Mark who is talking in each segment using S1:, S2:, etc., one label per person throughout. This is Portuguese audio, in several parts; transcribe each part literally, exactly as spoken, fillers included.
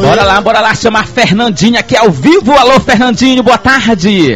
S1: Bora lá, bora lá chamar Fernandinho aqui ao vivo. Alô, Fernandinho, boa tarde.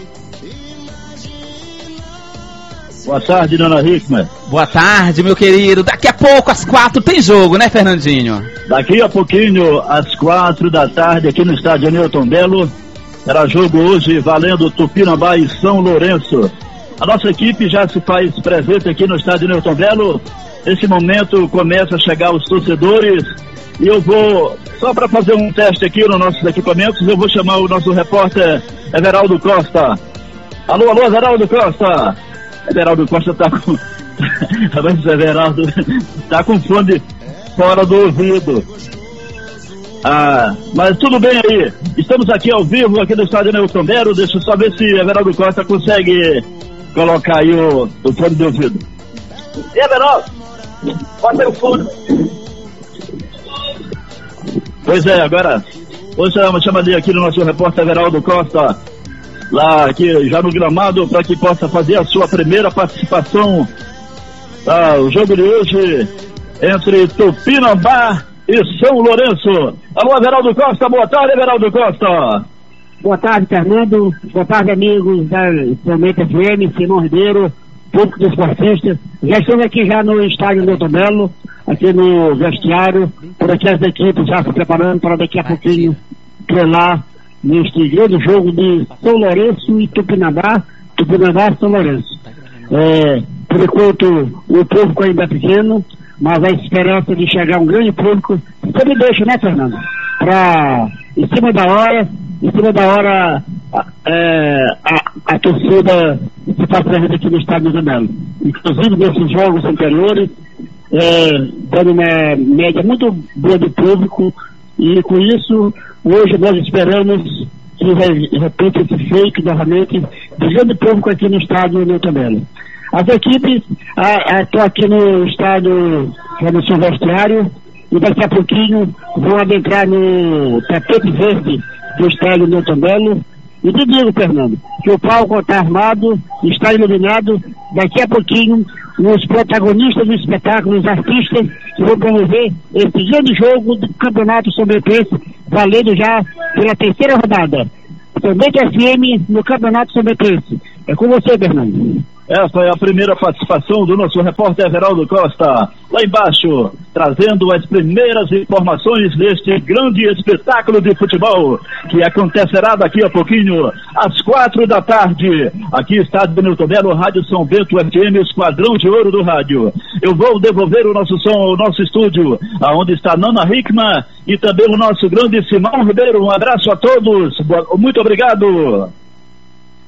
S2: Boa tarde, dona Hickman.
S1: Boa tarde, meu querido. Daqui a pouco, às quatro, tem jogo, né, Fernandinho?
S2: Daqui a pouquinho, às quatro da tarde, aqui no estádio Newton Belo. Será jogo hoje valendo Tupinambá e São Lourenço. A nossa equipe já se faz presente aqui no estádio Newton Belo. Nesse momento começa a chegar os torcedores. E eu vou, só para fazer um teste aqui nos nossos equipamentos, eu vou chamar o nosso repórter Everaldo Costa. Alô, alô, Everaldo Costa. Everaldo Costa tá com... Mas o Everaldo tá com fone fora do ouvido. Ah, mas tudo bem aí. Estamos aqui ao vivo, aqui no estádio Newton Belo. Deixa eu só ver se Everaldo Costa consegue colocar aí o, o fone do ouvido. E Everaldo, bota aí o fone. Pois é, agora vou chamar, chamar aqui no nosso repórter Everaldo Costa, lá aqui já no gramado, para que possa fazer a sua primeira participação. Ah, o jogo de hoje entre Tupinambá e São Lourenço. Alô, Everaldo Costa, boa tarde, Everaldo Costa.
S3: Boa tarde, Fernando. Boa tarde, amigos da Planeta F M, Simão Ribeiro, público dos esportistas. Já estamos aqui já no estádio Newton Belo, aqui no vestiário, por aqui as equipes já se preparando para daqui a pouquinho treinar neste grande jogo de São Lourenço e Tupinambá, Tupinambá e São Lourenço. É, por enquanto o público ainda é pequeno, mas a esperança de chegar um grande público sempre deixa, né, Fernando? Para, em cima da hora, em cima da hora, é, a, a torcida se faz presente aqui no estádio do Belo. Inclusive nesses jogos anteriores, é, dando uma média muito boa de público, e com isso, hoje nós esperamos que repita esse feito novamente de grande público aqui no estádio Newton Belo. As equipes, estou aqui no estádio, no seu vestiário, e daqui a pouquinho vão adentrar no tapete verde do estádio Newton Belo. E te digo, Fernando, que o palco está armado, está iluminado. Daqui a pouquinho, os protagonistas do espetáculo, os artistas que vão promover esse grande jogo do Campeonato Sobrepeso, valendo já pela terceira rodada. Planeta F M no Campeonato Sobrepeso. É com você, Fernando.
S2: Essa é a primeira participação do nosso repórter Everaldo Costa, lá embaixo, trazendo as primeiras informações deste grande espetáculo de futebol, que acontecerá daqui a pouquinho, às quatro da tarde, aqui estádio Newton Belo, Rádio São Bento F M, Esquadrão de Ouro do Rádio. Eu vou devolver o nosso som ao nosso estúdio, aonde está Nana Hickman e também o nosso grande Simão Ribeiro. Um abraço a todos, muito obrigado.